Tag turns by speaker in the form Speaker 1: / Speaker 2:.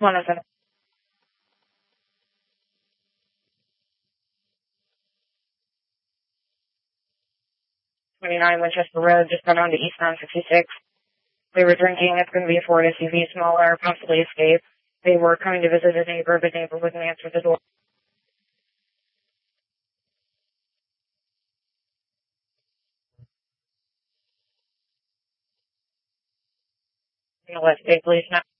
Speaker 1: One of them. 29 Winchester Road, just got onto eastbound 56. They were drinking. It's going to be a Ford SUV, smaller, possibly escape. They were coming to visit a neighbor, but neighbor wouldn't answer the door. I'm going to let state police know.